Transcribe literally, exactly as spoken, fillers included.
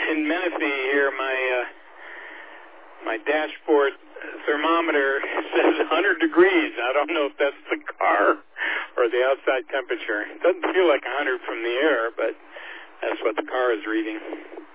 in Menifee here, my uh, my dashboard thermometer says one hundred degrees. I don't know if that's the car or the outside temperature. It doesn't feel like one hundred from the air, but that's what the car is reading.